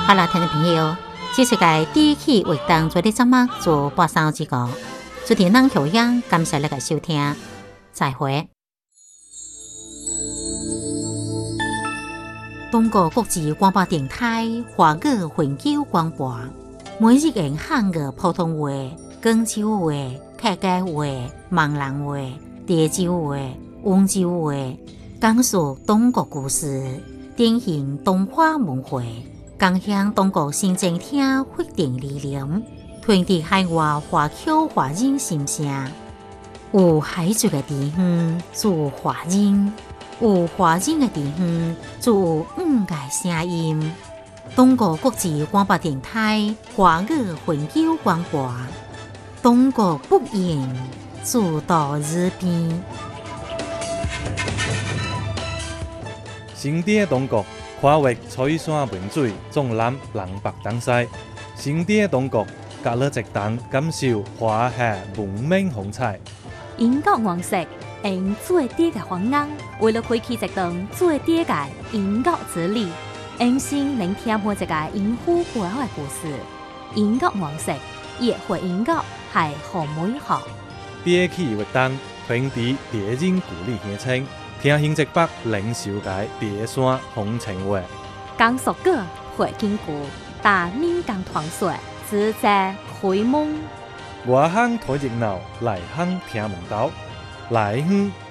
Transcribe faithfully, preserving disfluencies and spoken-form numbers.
好了，听众朋友，这是个第一期活动做的节目做播送之歌，主持人小英，感谢你的收听，再会。中国国际广播电台华语永久广播，每日用汉语普通话、广州话、客家话、闽南话、潮州话、温州话，讲述中国故事，典型东华文化。共享中国新政厅发展理念，传递海外华侨华人心声。有海族的地方做华人，有华人的地方做五个声音。中国国际广播电台华语永久广播，中国不言，主到日边。 新的中国。跨越彩山文水，纵览南北东西，新的中国，隔了一档感受华夏文明风采。 英国王室用最低嘅方案，为了开启一档最低嘅英国之旅，用心聆听每一个英虎背后嘅故事。英国王室也会英国系好美好。 第一期活动，传递别人故里乡亲。听新浙北领袖界别山风情话， 讲述歌会经过大闽港团水，自在开蒙。 外乡睇热闹，内乡听门道，内乡